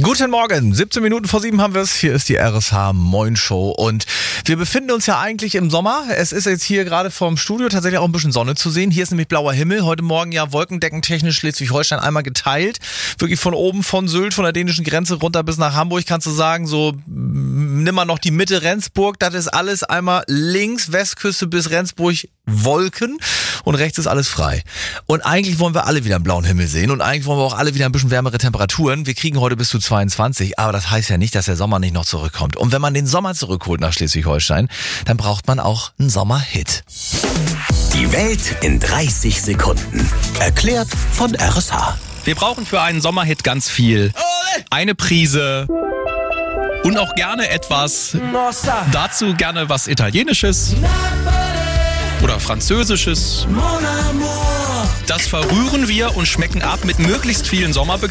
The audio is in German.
Guten Morgen, 17 Minuten vor 7 haben wir es. Hier ist die RSH Moin Show und wir befinden uns ja eigentlich im Sommer. Es ist jetzt hier gerade vom Studio tatsächlich auch ein bisschen Sonne zu sehen. Hier ist nämlich blauer Himmel. Heute Morgen ja wolkendeckentechnisch Schleswig-Holstein einmal geteilt. Wirklich von oben, von Sylt, von der dänischen Grenze runter bis nach Hamburg. Kannst du sagen, so nimm mal noch die Mitte Rendsburg. Das ist alles einmal links, Westküste bis Rendsburg Wolken und rechts ist alles frei. Und eigentlich wollen wir alle wieder einen blauen Himmel sehen und eigentlich wollen wir auch alle wieder ein bisschen wärmere Temperaturen. Wir kriegen heute bis zu 22, aber das heißt ja nicht, dass der Sommer nicht noch zurückkommt. Und wenn man den Sommer zurückholt nach Schleswig-Holstein, dann braucht man auch einen Sommerhit. Die Welt in 30 Sekunden. Erklärt von RSH. Wir brauchen für einen Sommerhit ganz viel. Eine Prise und auch gerne etwas, dazu gerne was Italienisches oder Französisches. Das verrühren wir und schmecken ab mit möglichst vielen Sommerbegriffen.